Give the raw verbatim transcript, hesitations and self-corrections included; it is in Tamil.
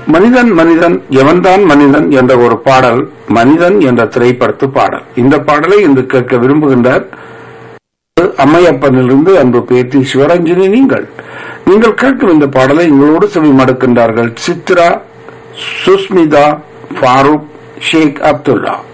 மனிதன் மனிதன் எவன்தான் மனிதன் என்ற ஒரு பாடல் மனிதன் என்ற திரைப்படத்து பாடல். இந்த பாடலை இன்று கேட்க விரும்புகின்றார் அம்மையப்பனிலிருந்து அன்பு பேட்டி சிவரஞ்சனி. நீங்கள் நீங்கள் கேட்கும் இந்த பாடலை எங்களோடு செவி மடுக்கின்றார்கள் சித்ரா, சுஸ்மிதா, ஃபாரூக், ஷேக் அப்துல்லா.